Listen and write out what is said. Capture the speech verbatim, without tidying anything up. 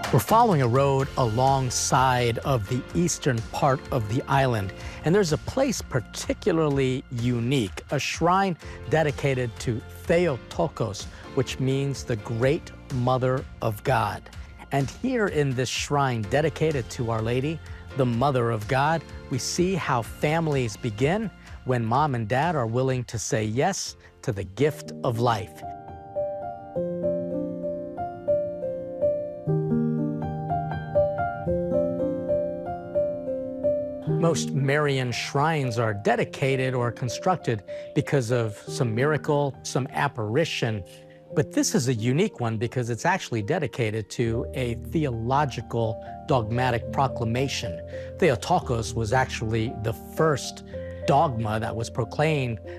We're following a road alongside of the eastern part of the island, and there's a place particularly unique, a shrine dedicated to Theotokos, which means the Great Mother of God. And here in this shrine dedicated to Our Lady, the Mother of God, we see how families begin when mom and dad are willing to say yes to the gift of life. Most Marian shrines are dedicated or constructed because of some miracle, some apparition. But this is a unique one because it's actually dedicated to a theological dogmatic proclamation. Theotokos was actually the first dogma that was proclaimed